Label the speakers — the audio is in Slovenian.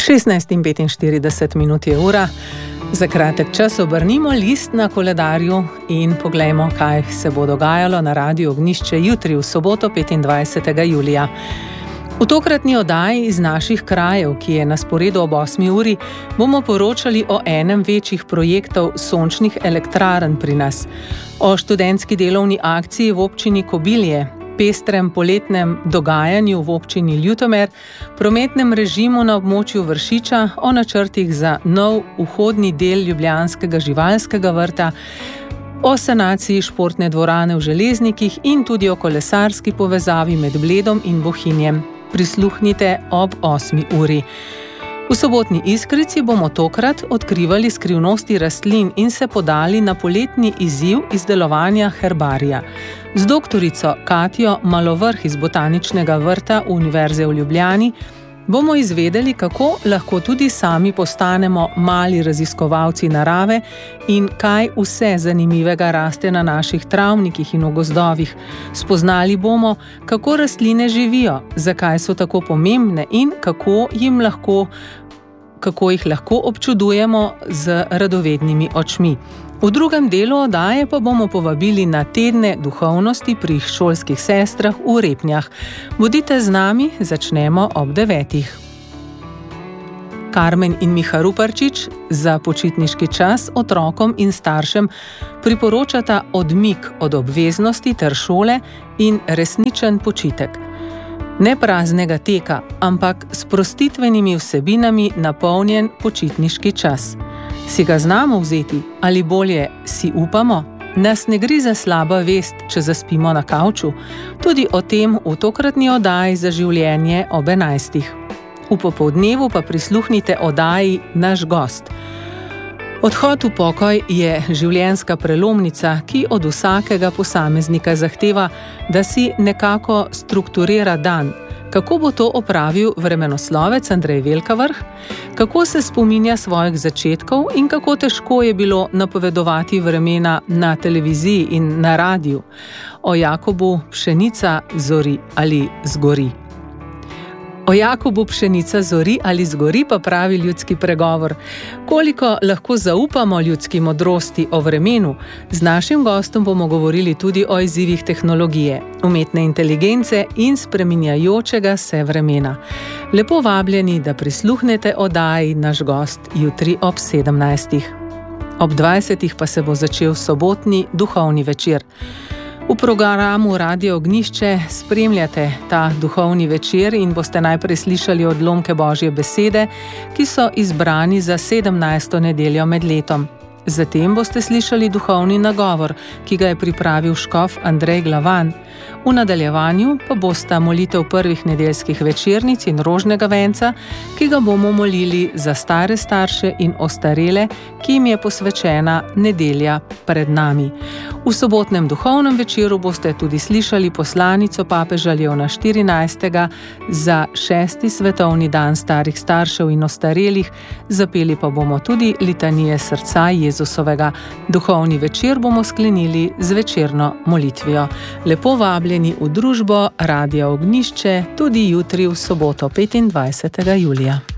Speaker 1: 16:45 je ura. Za kratek čas obrnimo list na koledarju in poglejmo, kaj se bo dogajalo na Radiu Ognjišče jutri v soboto 25. julija. V tokratni oddaji iz naših krajev, ki je na sporedu ob 8. uri, bomo poročali o enem večjih projektov sončnih elektrarn pri nas, o študentski delovni akciji v občini Kobilje, pestrem poletnem dogajanju v občini Ljutomer, prometnem režimu na območju Vršiča, o načrtih za nov vhodni del ljubljanskega živalskega vrta, o sanaciji športne dvorane v Železnikih in tudi o kolesarski povezavi med Bledom in Bohinjem. Prisluhnite ob 8. uri. V sobotni Iskrici bomo tokrat odkrivali skrivnosti rastlin in se podali na poletni izziv izdelovanja herbarija. Z doktorico Katjo Malovrh iz Botaničnega vrta Univerze v Ljubljani bomo izvedeli, kako lahko tudi sami postanemo mali raziskovalci narave in kaj vse zanimivega raste na naših travnikih in v gozdovih. Spoznali bomo, kako rastline živijo, zakaj so tako pomembne in kako jih lahko občudujemo z radovednimi očmi. V drugem delu oddaje pa bomo povabili na tedne duhovnosti pri šolskih sestrah v Repnjah. Bodite z nami, začnemo ob 9. Karmen in Miha Ruparčič za počitniški čas otrokom in staršem priporočata odmik od obveznosti ter šole in resničen počitek. Ne praznega teka, ampak s sprostitvenimi vsebinami napolnjen počitniški čas. Si ga znamo vzeti ali bolje si upamo? Nas ne grize slaba vest, če zaspimo na kavču? Tudi o tem v tokratni oddaji za življenje ob 11. V popoldnevu pa prisluhnite oddaji Naš gost. Odhod v pokoj je življenjska prelomnica, ki od vsakega posameznika zahteva, da si nekako strukturira dan. Kako bo to opravil vremenoslovec Andrej Velkavrh? Kako se spominja svojih začetkov in kako težko je bilo napovedovati vremena na televiziji in na radiju? O Jakobu pšenica zori ali zgori. O Jakobu pšenica zori ali zgori pa pravi ljudski pregovor. Koliko lahko zaupamo ljudski modrosti o vremenu? Z našim gostom bomo govorili tudi o izzivih tehnologije, umetne inteligence in spreminjajočega se vremena. Lepo vabljeni, da prisluhnete oddaji Naš gost jutri ob 17. Ob 20. pa se bo začel sobotni duhovni večer. V programu Radio Ognjišče spremljate ta duhovni večer in boste najprej slišali odlomke Božje besede, ki so izbrani za 17. nedeljo med letom. Zatem boste slišali duhovni nagovor, ki ga je pripravil škof Andrej Glavan. V nadaljevanju pa bosta molitev prvih nedeljskih večernic in rožnega venca, ki ga bomo molili za stare starše in ostarele, ki jim je posvečena nedelja pred nami. V sobotnem duhovnem večeru boste tudi slišali poslanico papeža Leona 14. za 6. svetovni dan starih staršev in ostarelih, zapeli pa bomo tudi litanije srca Jezusovega. Duhovni večer bomo sklenili z večerno molitvijo. Lepo vabljeni v družbo Radia Ognjišče tudi jutri v soboto 25. julija.